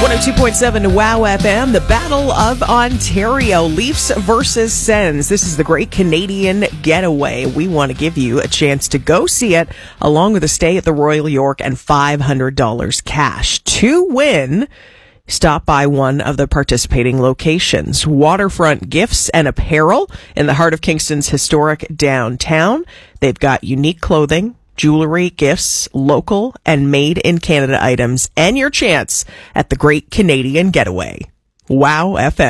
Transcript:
102.7 WOW FM, the Battle of Ontario, Leafs versus Sens. This is the Great Canadian Getaway. We want to give you a chance to go see it, along with a stay at the Royal York and $500 cash. To win, stop by one of the participating locations. Waterfront Gifts and Apparel in the heart of Kingston's historic downtown. They've got unique clothing, jewelry, gifts, local and made in Canada items, and your chance at the Great Canadian Getaway. WOW FM.